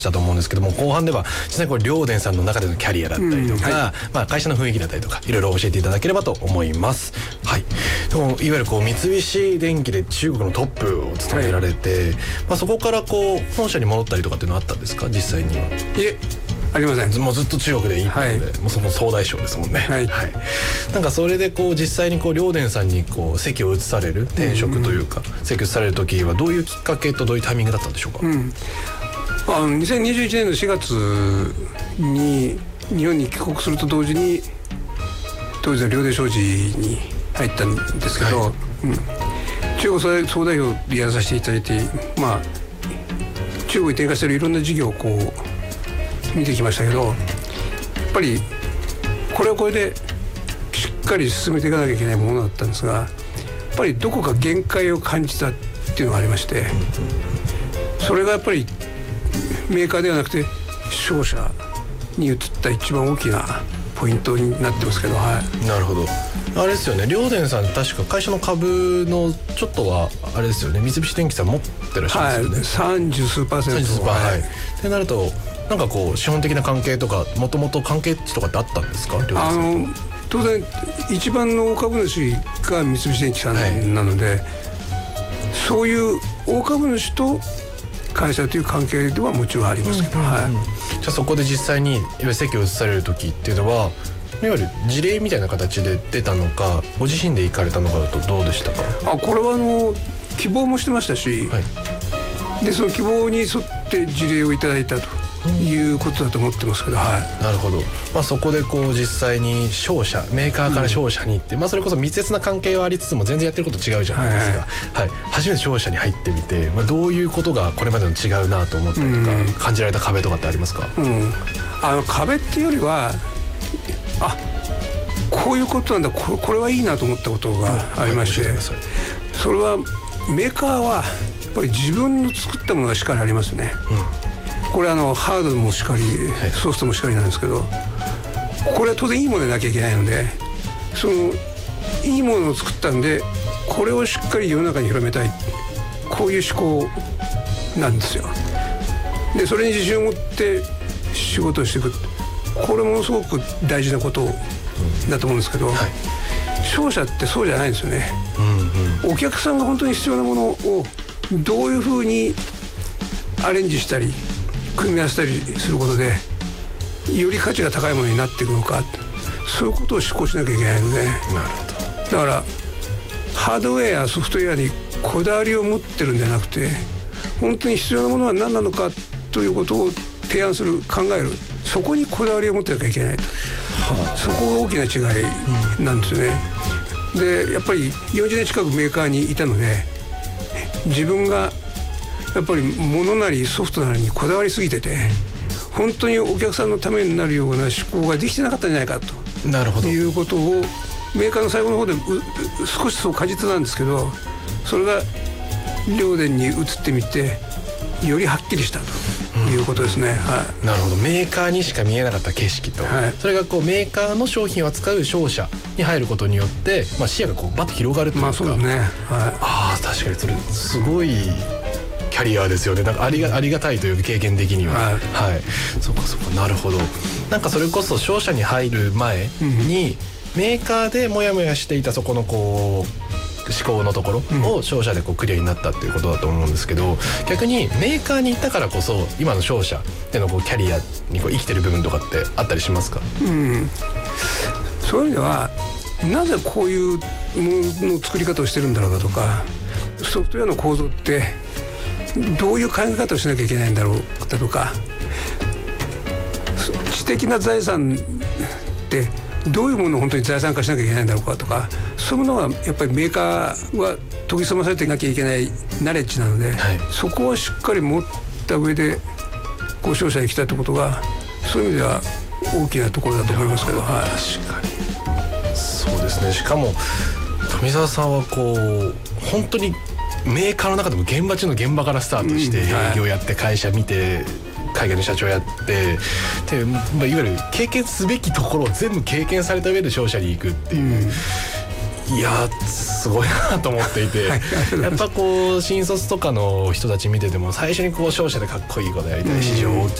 だと思うんですけども、後半では実際これ両電さんの中でのキャリアだったりとか、会社の雰囲気だったりとかいろいろ教えていただければと思います。はい。でもいわゆる三菱電機で中国のトップを務められて、そこから本社に戻ったりとかっていうのはあったんですか、実際には。 いえ、ありません。 もうずっと中国でいいので、もうその総大将ですもんね。なんかそれで実際に両電さんに席を移される、転職というか席を移される時はどういうきっかけとどういうタイミングだったんでしょうか。 2021年の4月に日本に帰国すると同時に当時の両電商事に入ったんですけど、中国総代表でやらさせていただいて、中国に展開しているいろんな事業を見てきましたけど、やっぱりこれはこれでしっかり進めていかなきゃいけないものだったんですが、やっぱりどこか限界を感じたっていうのがありまして、それがやっぱりメーカーではなくて商社に移った一番大きなポイントになってますけど。 なるほど。あれですよね、両電さん確か会社の株のちょっとはあれですよね、三菱電機さん持ってらっしゃるんですよね。 30数%。 ってなるとなんか資本的な関係とかもともと関係値とかってあったんですか。 当然一番の大株主が三菱電機さんなので、そういう大株主と会社という関係ではもちろんありますけど、じゃあそこで実際にいわゆる席を移される時っていうのはいわゆる事例みたいな形で出たのか、ご自身で行かれたのかだとどうでしたか。 これは希望もしてましたし、でその希望に沿って事例をいただいたということだと思ってますけど。 なるほど。そこで実際に商社、メーカーから商社に行って、それこそ密接な関係はありつつも全然やってること違うじゃないですか。初めて商社に入ってみて、どういうことがこれまでの違うなと思ったりとか、感じられた壁とかってありますか。 壁っていうよりは、こういうことなんだ、これはいいなと思ったことがありまして、それはメーカーはやっぱり自分の作ったものがしっかりありますね。これハードもしっかりソフトもしっかりなんですけど、これは当然いいものでなきゃいけないので、そのいいものを作ったんでこれをしっかり世の中に広めたい、こういう思考なんですよ。でそれに自信を持って仕事をしていく、これものすごく大事なことだと思うんですけど、商社ってそうじゃないんですよね。お客さんが本当に必要なものをどういうふうにアレンジしたり組み合わせたりすることでより価値が高いものになっていくのか、そういうことを思考しなきゃいけないので。だからハードウェアやソフトウェアにこだわりを持ってるんじゃなくて、本当に必要なものは何なのかということを提案する、考える、そこにこだわりを持ってなきゃいけないと、そこが大きな違いなんですよね。でやっぱり40年近くメーカーにいたので、自分がやっぱり物なりソフトなりにこだわりすぎてて、本当にお客さんのためになるような思考ができてなかったんじゃないかということをメーカーの最後の方で少しそう感じてたんですけど、それが両電に移ってみてよりはっきりしたということですね。 なるほど。メーカーにしか見えなかった景色と、それがメーカーの商品を扱う商社に入ることによって、視野がバッと広がるというか。 そうですね。 確かにそれすごいキャリアですよね。なんかありがたいという経験的には。そっかなるほど。なんかそれこそ商社に入る前に、メーカーでモヤモヤしていたそこの思考のところを商社でクリアになったっていうことだと思うんですけど、逆にメーカーに行ったからこそ今の商社でのキャリアに生きてる部分とかってあったりしますか。 そういう意味ではなぜこういうものの作り方をしてるんだろうかとか、ソフトウェアの構造ってどういう考え方をしなきゃいけないんだろうだとか、知的な財産ってどういうものを本当に財産化しなきゃいけないんだろうかとか、そういうものはやっぱりメーカーは研ぎ澄まされていなきゃいけないナレッジなので、そこをしっかり持った上で商社に来たってことが、そういう意味では大きなところだと思いますけど。 確かにそうですね。しかも富澤さんは本当にメーカーの中でも現場中の現場からスタートして営業やって会社見て海外の社長やってで、いわゆる経験すべきところを全部経験された上で商社に行くっていう、 いやすごいなと思っていて、はい、やっぱこう新卒とかの人たち見てても最初にこう商社でかっこいいことやりたい、市場